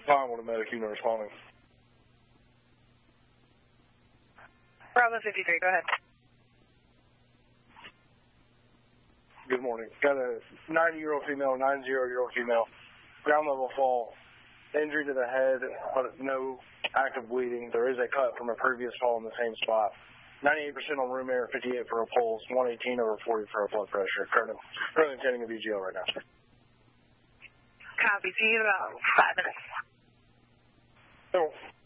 Fine with a medic unit responding. Bravo 53, go ahead. Good morning. Got a 90-year-old female, 90-year-old female, ground level fall, injury to the head, but no active bleeding. There is a cut from a previous fall in the same spot. 98% on room air, 58 for a pulse, 118 over 40 for a blood pressure. Currently attending a VGL right now. Copy. See you in about 5 minutes. Oh.